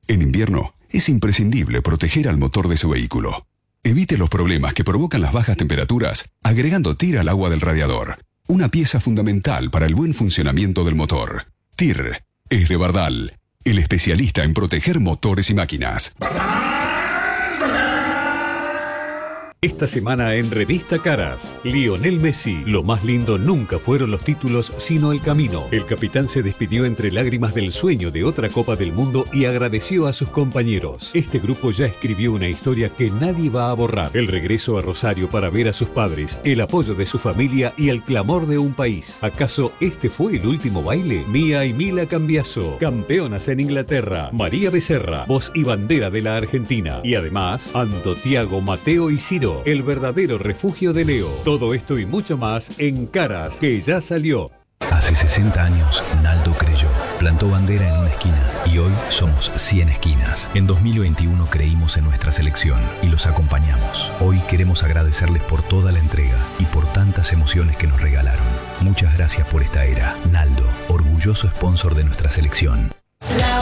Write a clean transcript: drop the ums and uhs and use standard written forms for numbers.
En invierno, es imprescindible proteger al motor de su vehículo. Evite los problemas que provocan las bajas temperaturas agregando TIR al agua del radiador. Una pieza fundamental para el buen funcionamiento del motor. TIR es de Bardal, el especialista en proteger motores y máquinas. Esta semana en Revista Caras, Lionel Messi. Lo más lindo nunca fueron los títulos, sino el camino. El capitán se despidió entre lágrimas del sueño de otra Copa del Mundo y agradeció a sus compañeros. Este grupo ya escribió una historia que nadie va a borrar. El regreso a Rosario para ver a sus padres, el apoyo de su familia y el clamor de un país. ¿Acaso este fue el último baile? Mía y Mila Cambiaso, campeonas en Inglaterra. María Becerra, voz y bandera de la Argentina. Y además, Ando, Tiago, Mateo y Ciro, el verdadero refugio de Leo. Todo esto y mucho más en Caras, que ya salió. Hace 60 años, Naldo creyó, plantó bandera en una esquina y hoy somos 100 esquinas. En 2021 creímos en nuestra selección y los acompañamos. Hoy queremos agradecerles por toda la entrega y por tantas emociones que nos regalaron. Muchas gracias por esta era. Naldo, orgulloso sponsor de nuestra selección.